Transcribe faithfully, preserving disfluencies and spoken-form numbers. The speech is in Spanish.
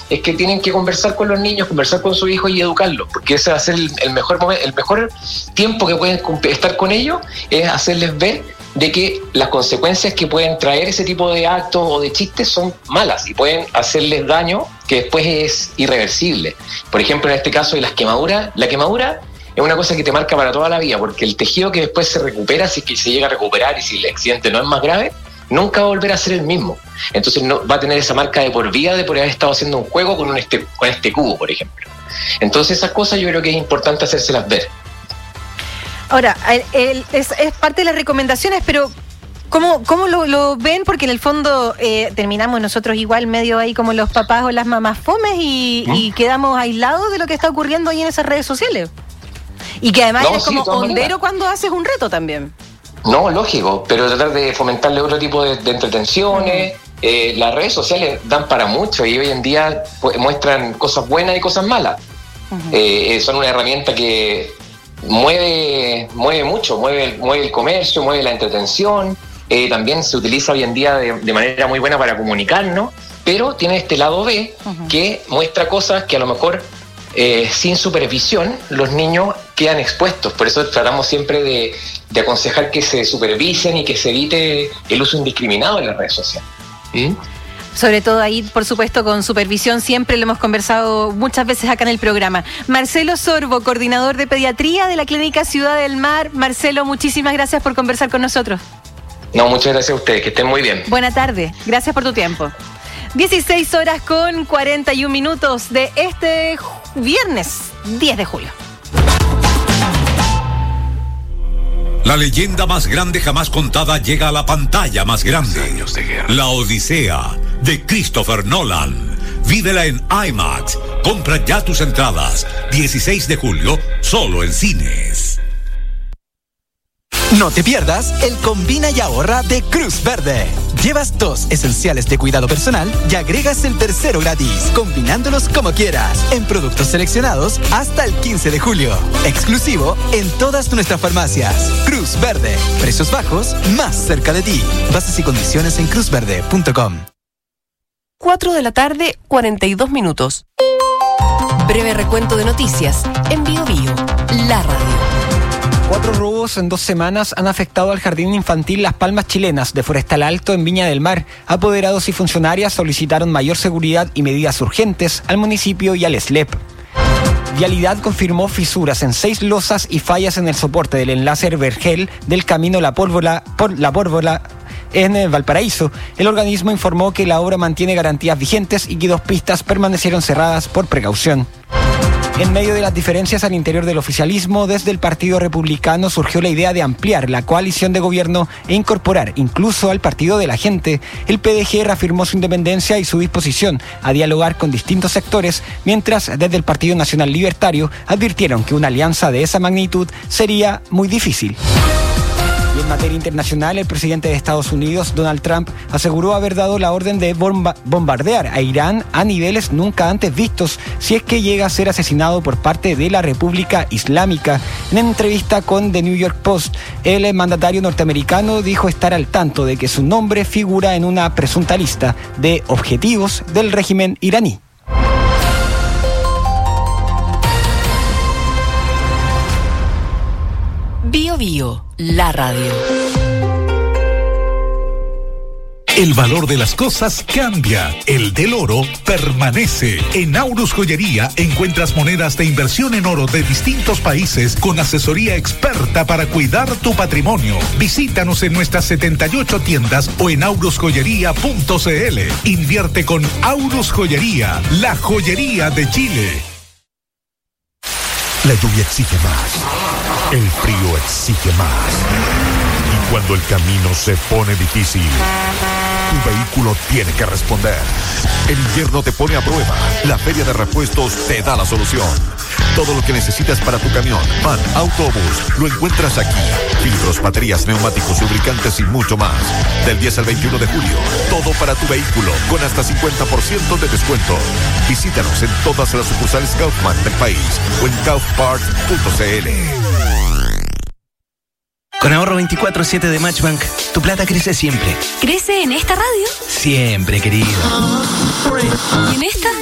es que tienen que conversar con los niños, conversar con sus hijos y educarlos, porque ese va a ser el, el mejor momento, el mejor tiempo que pueden estar con ellos, es hacerles ver de que las consecuencias que pueden traer ese tipo de actos o de chistes son malas y pueden hacerles daño que después es irreversible. Por ejemplo, en este caso de las quemaduras, la quemadura es una cosa que te marca para toda la vida, porque el tejido que después se recupera, si es que se llega a recuperar y si el accidente no es más grave, nunca va a volver a ser el mismo. Entonces no va a tener esa marca de por vida de por haber estado haciendo un juego con, un este, con este cubo, por ejemplo. Entonces esas cosas yo creo que es importante hacérselas ver. Ahora, el, el, es, es parte de las recomendaciones, pero ¿cómo, cómo lo, lo ven? Porque en el fondo eh, terminamos nosotros igual medio ahí como los papás o las mamás fomes y, ¿Mm? y quedamos aislados de lo que está ocurriendo ahí en esas redes sociales. Y que además no, eres sí, como hondero cuando haces un reto también. No, lógico, pero tratar de fomentarle otro tipo de, de entretenciones. Uh-huh. Eh, las redes sociales dan para mucho y hoy en día pues, muestran cosas buenas y cosas malas. Uh-huh. Eh, son una herramienta que mueve mueve mucho, mueve, mueve el comercio, mueve la entretención. Eh, también se utiliza hoy en día de, de manera muy buena para comunicarnos, pero tiene este lado B uh-huh. que muestra cosas que a lo mejor eh, sin supervisión los niños quedan expuestos. Por eso tratamos siempre de, de aconsejar que se supervisen y que se evite el uso indiscriminado de las redes sociales. ¿Mm? Sobre todo ahí, por supuesto, con supervisión, siempre lo hemos conversado muchas veces acá en el programa. Marcelo Sorbo, coordinador de pediatría de la Clínica Ciudad del Mar. Marcelo, muchísimas gracias por conversar con nosotros. No, muchas gracias a ustedes, que estén muy bien. Buena tarde, gracias por tu tiempo. dieciséis horas con cuarenta y un minutos de este viernes diez de julio. La leyenda más grande jamás contada llega a la pantalla más grande. La Odisea de Christopher Nolan. Vívela en IMAX. Compra ya tus entradas. dieciséis de julio, solo en cines. No te pierdas el Combina y Ahorra de Cruz Verde. Llevas dos esenciales de cuidado personal y agregas el tercero gratis, combinándolos como quieras, en productos seleccionados hasta el quince de julio. Exclusivo en todas nuestras farmacias. Cruz Verde. Precios bajos, más cerca de ti. Bases y condiciones en cruz verde punto com. cuatro de la tarde, cuarenta y dos minutos. Breve recuento de noticias en Bio Bio, la radio. Cuatro robos en dos semanas han afectado al jardín infantil Las Palmas Chilenas de Forestal Alto en Viña del Mar. Apoderados y funcionarias solicitaron mayor seguridad y medidas urgentes al municipio y al S L E P. Vialidad confirmó fisuras en seis losas y fallas en el soporte del enlace Vergel del camino La Pólvora, por La Pólvora en Valparaíso. El organismo informó que la obra mantiene garantías vigentes y que dos pistas permanecieron cerradas por precaución. En medio de las diferencias al interior del oficialismo, desde el Partido Republicano surgió la idea de ampliar la coalición de gobierno e incorporar incluso al Partido de la Gente. El P D G reafirmó su independencia y su disposición a dialogar con distintos sectores, mientras desde el Partido Nacional Libertario advirtieron que una alianza de esa magnitud sería muy difícil. Y en materia internacional, el presidente de Estados Unidos, Donald Trump, aseguró haber dado la orden de bomba- bombardear a Irán a niveles nunca antes vistos si es que llega a ser asesinado por parte de la República Islámica. En entrevista con The New York Post, el mandatario norteamericano dijo estar al tanto de que su nombre figura en una presunta lista de objetivos del régimen iraní. Bio Bio, la radio. El valor de las cosas cambia, el del oro permanece. En Aurus Joyería encuentras monedas de inversión en oro de distintos países con asesoría experta para cuidar tu patrimonio. Visítanos en nuestras setenta y ocho tiendas o en aurus joyería punto c l. Invierte con Aurus Joyería, la joyería de Chile. La lluvia exige más, el frío exige más. Y cuando el camino se pone difícil, tu vehículo tiene que responder. El invierno te pone a prueba. La Feria de Repuestos te da la solución. Todo lo que necesitas para tu camión, van, autobús, lo encuentras aquí. Filtros, baterías, neumáticos, lubricantes y mucho más. Del diez al veintiuno de julio, todo para tu vehículo, con hasta cincuenta por ciento de descuento. Visítanos en todas las sucursales Kaufman del país o en kaufparts punto c l. Con ahorro veinticuatro siete de Matchbank, tu plata crece siempre. ¿Crece en esta radio? Siempre, querido. ¿Y en esta?